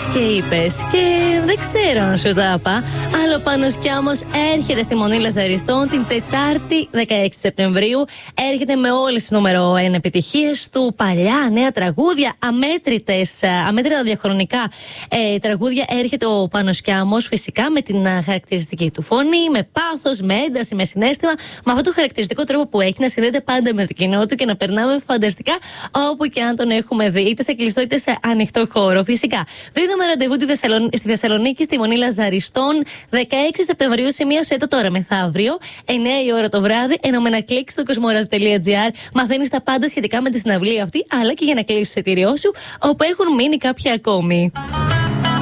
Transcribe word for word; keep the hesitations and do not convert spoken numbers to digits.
και είπες και δεν ξέρω αν σου τα είπα, αλλά ο Πανοσκιάμος έρχεται στη Μονή Λαζαριστών την Τετάρτη δεκαέξι Σεπτεμβρίου. Έρχεται με όλες τις νούμερο ένα επιτυχίες του, παλιά, νέα τραγούδια, αμέτρητες, αμέτρητα διαχρονικά ε, τραγούδια. Έρχεται ο Πανοσκιάμος φυσικά με την α, χαρακτηριστική του φωνή, με πάθος, με ένταση, με συναίσθημα, με αυτό το χαρακτηριστικό τρόπο που έχει να συνδέεται πάντα με το κοινό του και να περνάμε φανταστικά όπου και αν τον έχουμε δει, είτε σε κλειστό είτε σε ανοιχτό χώρο. Φυσικά. Δίνουμε ραντεβού στη Θεσσαλονίκη, στη Μονή Λαζαριστών, δεκαέξι Σεπτεμβρίου. Σημείωσε το τώρα μεθαύριο, εννιά η ώρα το βράδυ. Ενώ με ένα κλικ στο κοσμοράδιο τελεία τζι άρ μαθαίνεις τα πάντα σχετικά με τη συναυλία αυτή, αλλά και για να κλείσεις το εισιτήριό σου, όπου έχουν μείνει κάποια ακόμη.